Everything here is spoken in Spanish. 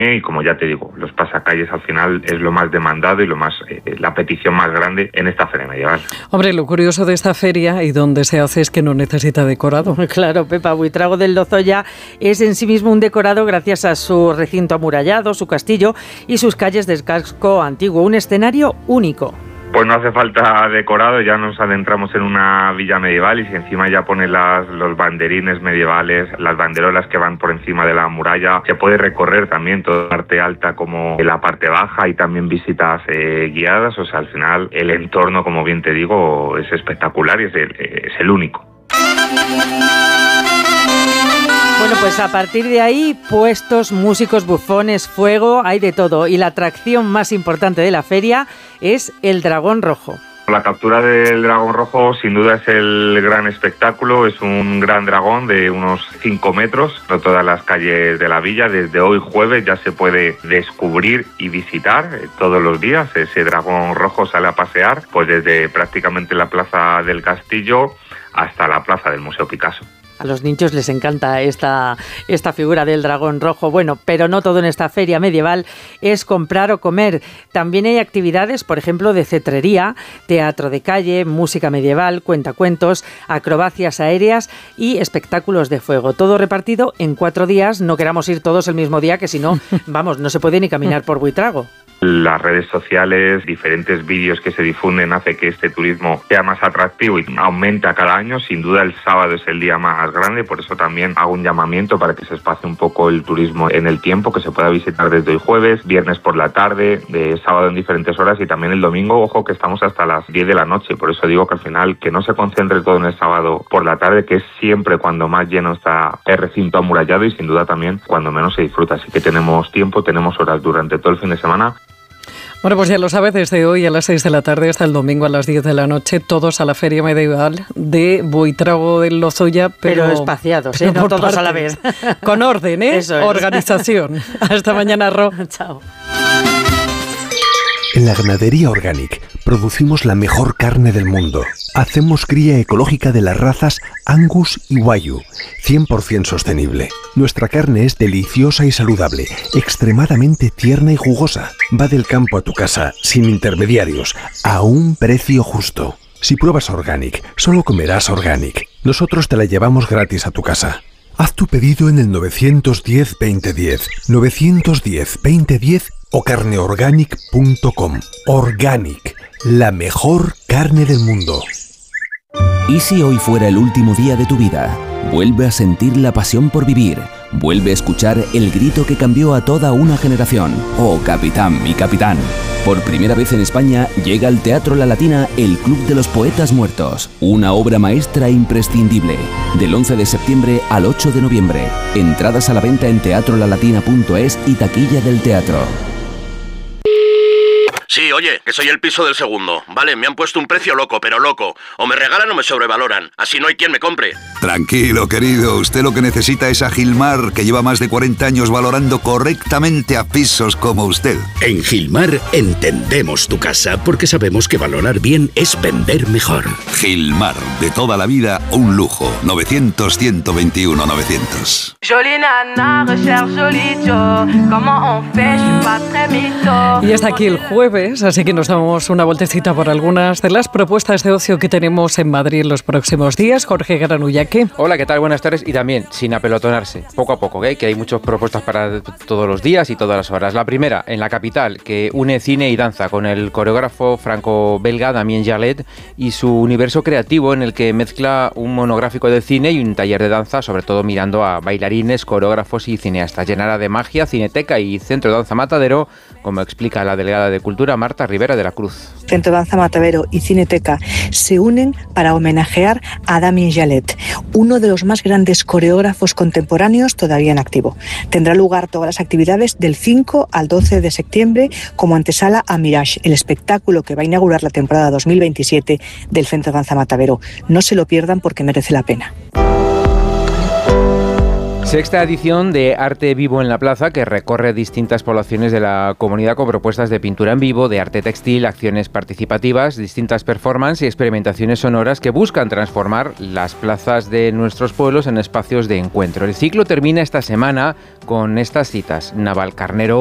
Y como ya te digo, los pasacalles al final es lo más demandado y la petición más grande en esta feria medieval. Hombre, lo curioso de esta feria y donde se hace es que no necesita decorado. Claro, Pepa, Buitrago del Lozoya es en sí mismo un decorado gracias a su recinto amurallado, su castillo y sus calles del casco antiguo, un escenario único. Pues no hace falta decorado, ya nos adentramos en una villa medieval y si encima ya pone los banderines medievales, las banderolas que van por encima de la muralla, se puede recorrer también toda la parte alta como la parte baja y también visitas guiadas, o sea, al final el entorno, como bien te digo, es espectacular y es el único. Bueno, pues a partir de ahí, puestos, músicos, bufones, fuego, hay de todo. Y la atracción más importante de la feria es el dragón rojo. La captura del dragón rojo sin duda es el gran espectáculo, es un gran dragón de unos 5 metros, por todas las calles de la villa. Desde hoy jueves ya se puede descubrir y visitar todos los días. Ese dragón rojo sale a pasear pues desde prácticamente la plaza del castillo hasta la plaza del Museo Picasso. A los niños les encanta esta figura del dragón rojo. Bueno, pero no todo en esta feria medieval es comprar o comer. También hay actividades, por ejemplo, de cetrería, teatro de calle, música medieval, cuentacuentos, acrobacias aéreas y espectáculos de fuego. Todo repartido en 4 días. No queramos ir todos el mismo día, que si no, vamos, no se puede ni caminar por Buitrago. Las redes sociales, diferentes vídeos que se difunden hace que este turismo sea más atractivo y aumenta cada año. Sin duda el sábado es el día más grande, por eso también hago un llamamiento para que se espacie un poco el turismo en el tiempo, que se pueda visitar desde hoy jueves, viernes por la tarde, de sábado en diferentes horas y también el domingo, ojo que estamos hasta las 10 de la noche, por eso digo que al final que no se concentre todo en el sábado por la tarde, que es siempre cuando más lleno está el recinto amurallado y sin duda también cuando menos se disfruta, así que tenemos tiempo, tenemos horas durante todo el fin de semana. Bueno, pues ya lo sabes, desde hoy a las 6 de la tarde hasta el domingo a las 10 de la noche, todos a la feria medieval de Buitrago del Lozoya, pero espaciados, no todos partes, a la vez. Con orden, Eso es. Organización. Hasta mañana, Ro. Chao. En la ganadería Organic producimos la mejor carne del mundo. Hacemos cría ecológica de las razas Angus y Wagyu, 100% sostenible. Nuestra carne es deliciosa y saludable, extremadamente tierna y jugosa. Va del campo a tu casa, sin intermediarios, a un precio justo. Si pruebas Organic, solo comerás Organic. Nosotros te la llevamos gratis a tu casa. Haz tu pedido en el 910-2010, 910-2010 o carneorganic.com. Organic, la mejor carne del mundo. ¿Y si hoy fuera el último día de tu vida? Vuelve a sentir la pasión por vivir. Vuelve a escuchar el grito que cambió a toda una generación. ¡Oh, capitán, mi capitán! Por primera vez en España llega al Teatro La Latina el Club de los Poetas Muertos. Una obra maestra imprescindible. Del 11 de septiembre al 8 de noviembre. Entradas a la venta en teatrolalatina.es y taquilla del teatro. Sí, oye, que soy el piso del segundo. Vale, me han puesto un precio loco, pero loco. O me regalan o me sobrevaloran. Así no hay quien me compre. Tranquilo, querido. Usted lo que necesita es a Gilmar, que lleva más de 40 años valorando correctamente a pisos como usted. En Gilmar entendemos tu casa porque sabemos que valorar bien es vender mejor. Gilmar, de toda la vida, un lujo. 900-121-900. Jolie nana, recherche jolie Joe. Comment on fait, je suis pas très mytho. Y hasta aquí el jueves, así que nos damos una vueltecita por algunas de las propuestas de ocio que tenemos en Madrid en los próximos días. Jorge Granullaque. Hola, ¿qué tal? Buenas tardes. Y también, sin apelotonarse, poco a poco, que hay muchas propuestas para todos los días y todas las horas. La primera, en la capital, que une cine y danza con el coreógrafo franco-belga Damien Jarlet y su universo creativo en el que mezcla un monográfico de cine y un taller de danza, sobre todo mirando a bailarines, coreógrafos y cineastas. Llenará de magia, cineteca y centro de danza Matadero, como explica la delegada de Cultura, Marta Rivera de la Cruz. Centro de Danza Matadero y Cineteca se unen para homenajear a Damien Jarlet, uno de los más grandes coreógrafos contemporáneos todavía en activo. Tendrá lugar todas las actividades del 5 al 12 de septiembre como antesala a Mirage, el espectáculo que va a inaugurar la temporada 2027 del Centro de Danza Matadero. No se lo pierdan porque merece la pena. Sexta edición de Arte Vivo en la Plaza, que recorre distintas poblaciones de la comunidad con propuestas de pintura en vivo, de arte textil, acciones participativas, distintas performances y experimentaciones sonoras que buscan transformar las plazas de nuestros pueblos en espacios de encuentro. El ciclo termina esta semana con estas citas: Navalcarnero,